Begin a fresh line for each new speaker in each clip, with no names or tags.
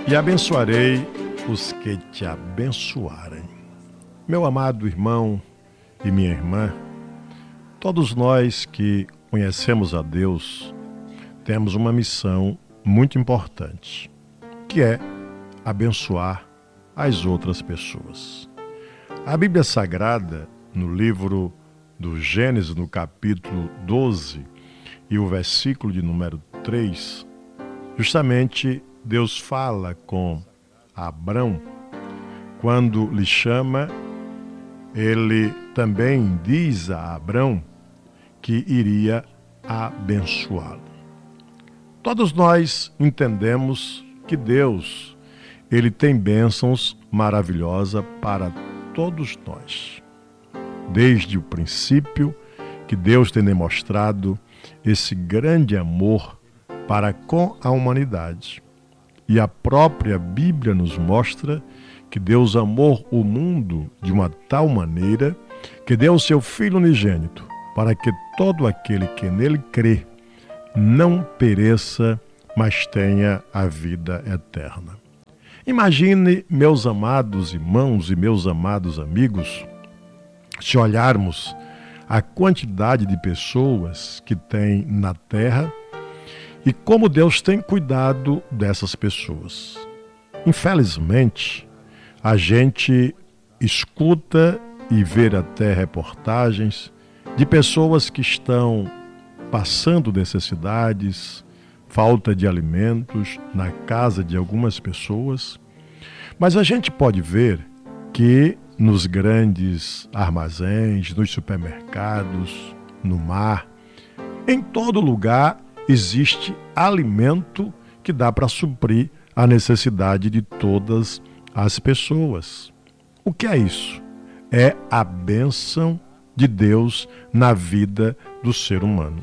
E abençoarei os que te abençoarem. Meu amado irmão e minha irmã, todos nós que conhecemos a Deus temos uma missão muito importante, que é abençoar as outras pessoas. A Bíblia Sagrada, no livro do Gênesis, no capítulo 12, e o versículo de número 3, justamente Deus fala com Abrão. Quando lhe chama, ele também diz a Abrão que iria abençoá-lo. Todos nós entendemos que Deus, ele tem bênçãos maravilhosas para todos nós. Desde o princípio que Deus tem demonstrado esse grande amor para com a humanidade. E a própria Bíblia nos mostra que Deus amou o mundo de uma tal maneira que deu o seu Filho unigênito para que todo aquele que nele crê não pereça, mas tenha a vida eterna. Imagine, meus amados irmãos e meus amados amigos, se olharmos a quantidade de pessoas que tem na Terra e como Deus tem cuidado dessas pessoas. Infelizmente, a gente escuta e vê até reportagens de pessoas que estão passando necessidades, falta de alimentos na casa de algumas pessoas. Mas a gente pode ver que nos grandes armazéns, nos supermercados, no mar, em todo lugar existe alimento que dá para suprir a necessidade de todas as pessoas. O que é isso? É a bênção de Deus na vida do ser humano.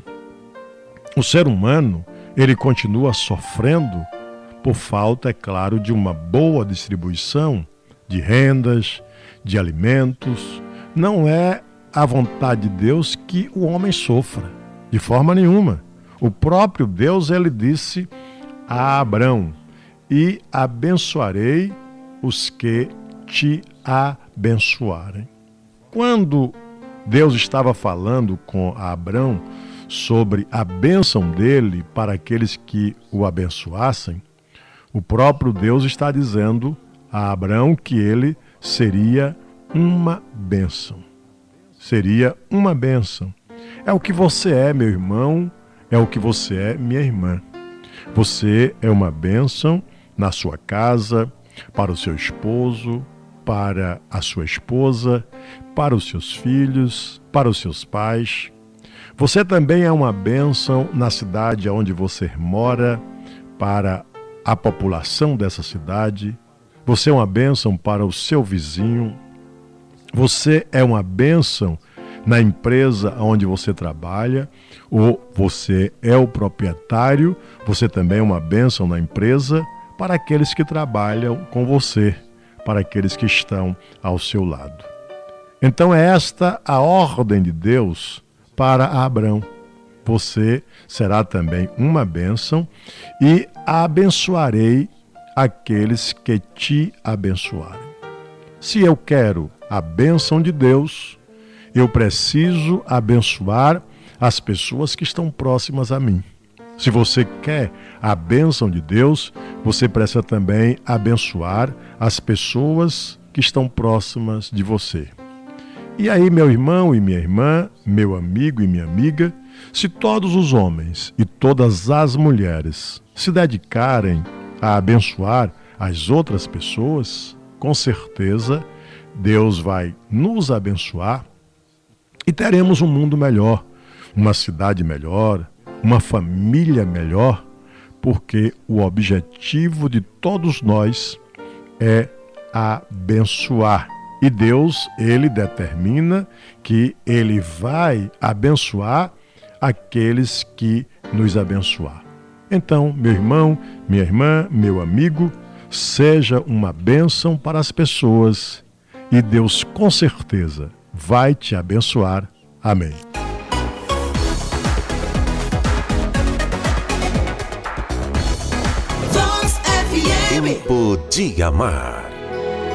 O ser humano, ele continua sofrendo por falta, é claro, de uma boa distribuição de rendas, de alimentos. Não é a vontade de Deus que o homem sofra, de forma nenhuma. O próprio Deus, ele disse a Abrão: e abençoarei os que te abençoarem. Quando Deus estava falando com Abrão sobre a bênção dele para aqueles que o abençoassem, o próprio Deus está dizendo a Abrão que ele seria uma bênção. Seria uma bênção. É o que você é, meu irmão, é o que você é, minha irmã. Você é uma bênção na sua casa, para o seu esposo, para a sua esposa, para os seus filhos, para os seus pais. Você também é uma bênção na cidade onde você mora, para a população dessa cidade. Você é uma bênção para o seu vizinho. Você é uma bênção na empresa onde você trabalha, ou você é o proprietário, você também é uma bênção na empresa para aqueles que trabalham com você, para aqueles que estão ao seu lado. Então é esta a ordem de Deus para Abrão. Você será também uma bênção e abençoarei aqueles que te abençoarem. Se eu quero a bênção de Deus, eu preciso abençoar as pessoas que estão próximas a mim. Se você quer a bênção de Deus, você precisa também abençoar as pessoas que estão próximas de você. E aí, meu irmão e minha irmã, meu amigo e minha amiga, se todos os homens e todas as mulheres se dedicarem a abençoar as outras pessoas, com certeza Deus vai nos abençoar e teremos um mundo melhor, uma cidade melhor, uma família melhor, porque o objetivo de todos nós é abençoar. E Deus, ele determina que ele vai abençoar aqueles que nos abençoar. Então, meu irmão, minha irmã, meu amigo, seja uma bênção para as pessoas e Deus com certeza vai te abençoar. Amém.
Voz FM. Tempo de Amar.